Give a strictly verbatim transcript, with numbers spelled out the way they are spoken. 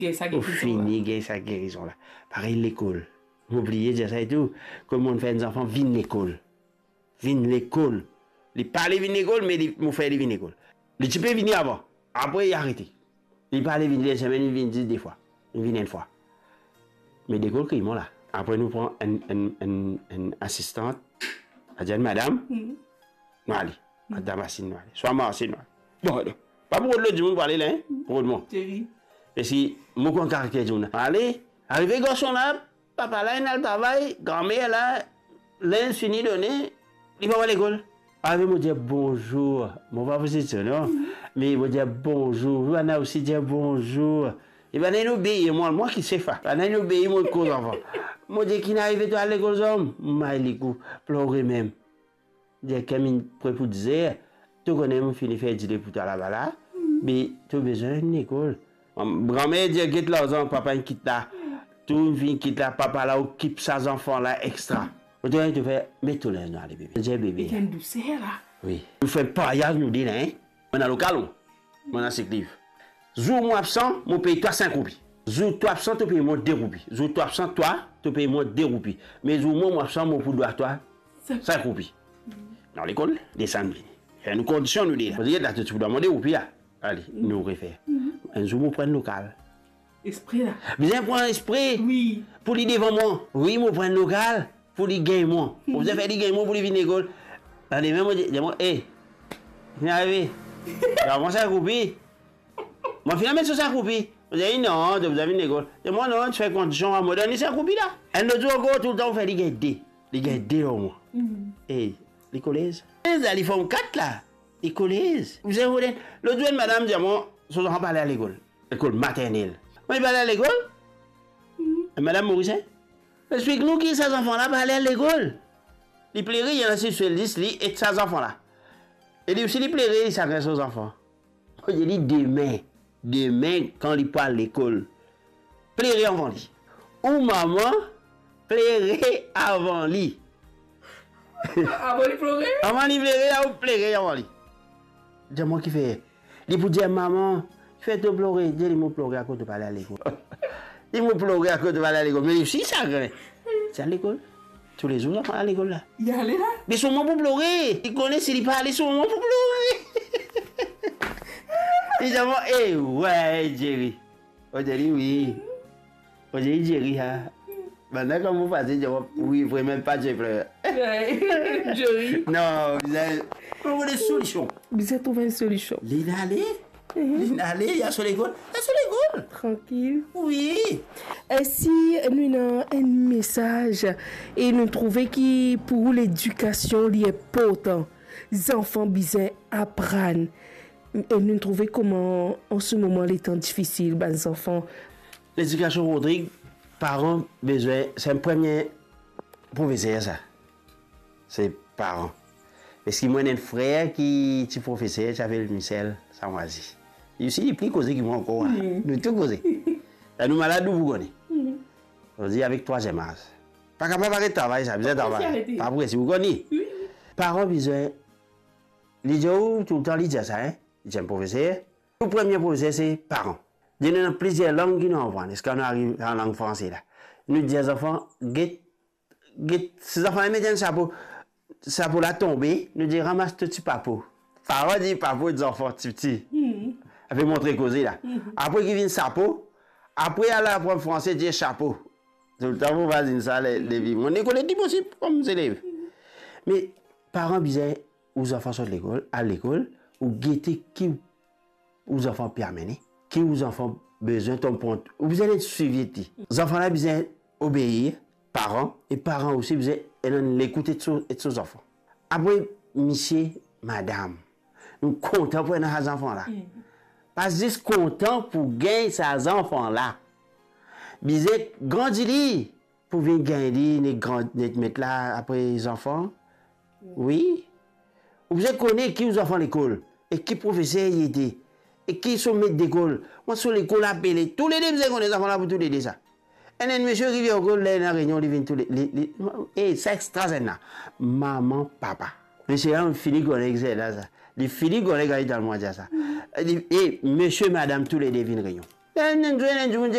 Au fini, gain sa guérison là. Pareil l'école. M'oubliez de dire ça et tout. Comme on fait des enfants, viennent l'école. Viennent l'école. Il parle de l'école, mais il me fait de l'école. Le type est venu avant. Après, il a arrêté. Il parle de les semaines, il vient dix des fois. Il vient une fois. Mais l'école, qui est là. Après, nous prenons une assistante. Elle dit, madame, non, allez. Madame Assine, non, allez. Soit moi, Assine, non, allez. Bon, pas pour l'autre du monde parler là, hein. Pour le monde. Et si, mon compte caractère du monde. Allez, arrivé, garçon là, papa là, il a le travail, grand-mère là, l'un fini donné, il va à l'école. Arrivé, il me dit bonjour. Mon papa, c'est ça, non? Mais il me dit bonjour. Il va aussi dire bonjour. Il va nous obéir, moi, moi qui sais faire. Il va nous obéir, mon cause enfant. Moi, je dis qu'il n'arrive pas à l'école, homme. Moi, il est pleurer même. Je dis qu'il pour dire, tu connais, mon fini faire dire pour toi là-bas là. Mais tu as besoin d'une école. Grand-mère dit que l'argent, papa quitte là. Tout une fille quitte là, papa là, occupe ses enfants là extra. Tu dois te faire, mets tout les dans les bébés. J'ai bébé. Il y a une douceur là. Oui. Nous faisons pariage, nous disons, hein. On a local, on a cinq livres. Jour moi absent, mon paye toi cinq roupies. Jour toi absent, tu payes moi deux roupies. Jour toi absent, toi, tu payes moi deux roupies. Mais jour moi absent, mon pour doigt toi cinq roupies. Dans l'école, descendre. Il y a une condition, nous disons. Vous dites, là, tu dois demander roupies là. Allez, nous refaire. Un jour, nous prenons local. Esprit là. Bien prendre esprit. Oui. Pour lui devant moi. Oui, nous prenons local. Pour lui gagner moi. Vous avez fait des gains pour lui venir à l'école. Allez, même moi, je dis, hé, il est arrivé. Alors, moi, c'est un roupies. Moi, finalement, c'est un roupies. Vous avez dit, non, vous avez une école. Et moi, non, tu fais condition à moderniser un roupies là. Un autre jour, encore, tout le temps, on fait des gains D. Des gains D au moins. Et les collèges. Ils font quatre là. Les collèges. Vous avez l'autre jour, madame dit, moi, je vais aller à l'école. L'école maternelle. Moi, il va aller à l'école. Madame Maurice, explique-nous qui ces enfants-là vont aller à l'école. Les plairait, il y en a six sur dix, et ces enfants-là. Et aussi, les plairait, ils s'adressent aux enfants. Je dis demain, demain, quand ils parlent à l'école, plairait avant lui. Ou maman, plairait avant lui. Avant lui pleurer? Avant lui plairait, ou plairait avant lui. Dis-moi qui fait. Il pour dire maman, fais te pleurer, dis-moi pleurer à cause de parler à l'école. Il me pleurer à cause de parler à l'école. Mais aussi, ça, c'est à l'école. Tous les jours, à l'école là. Il est allé là? Mais son moment pour pleurer. Il connaît s'il pas allé sur le moment pour pleurer. Il dit, eh ouais, Jerry. On dit oui. On dit Jerry, hein. Maintenant, quand vous passez, je dis, oui, vraiment pas de pleurer. Jerry. Non, vous avez trouvé des solutions. Vous avez trouvé une solution. Il est allé. Il est allé, il y a sur l'école. Il y a sur l'école. Tranquille. Oui. Et si nous avons un message et nous trouvons que pour l'éducation, il est important, les enfants besoin apprendre. Et nous trouvons comment en ce moment les temps difficiles, les enfants. L'éducation, Rodrigue, parents besoin, c'est un premier professeur ça. C'est parents. Parce que moi j'ai un frère qui est professeur, j'avais le Michel, ça m'a dit. Il aussi il plus causé qui moi encore. Nous tout causé. Là nous malades vous connaissez. On dit avec troisième âge. Pas capable de travailler ça, besoin de travail. Pas vrai si vous connaissez. Parents besoin les gens tout le temps ils disent ça hein. Ils un professeur. Le premier professeur c'est parents. Il y a plusieurs langues qui nous apprennent. Est-ce qu'on arrive en langue française là? Nous disons aux enfants, get, get, ces enfants mettent un chapeau, chapeau la tomber, nous disons ramasse tout petit papeau. Parents disent papeau des enfants petits petits. Avec montrer causer là. Après qu'ils viennent chapeau, après à la apprendre français dire chapeau. Tout le temps vous va dire ça les vivre. On école est possible comme élèves. Mais parents disaient aux enfants sont de l'école, à l'école, ou guetter qui aux enfants permettent. Qui aux enfants besoin de point. Vous allez être suivi. Les enfants là besoin obéir, parents, et parents aussi besoin l'écouter de ses enfants. Après, monsieur, madame, nous comptons pour nos enfants là. Pas juste content pour gagner ces enfants là. Besoin grandir pour venir gagner, mettre là après les enfants. Oui. Vous allez connaître qui aux enfants l'école et qui professeur y était. Et qui sont maîtres d'école. Moi, sur l'école, appelé. Tous les deux, vous avez des enfants là pour tous les deux ça. Et un monsieur qui vient au l'école, là, dans la réunion, il vient tous les. Et c'est extraordinaire. Maman, papa. Monsieur, on finit qu'on est là, ça. Il finit qu'on est dans le mois, ça. Et monsieur, madame, tous les deux viennent réunion.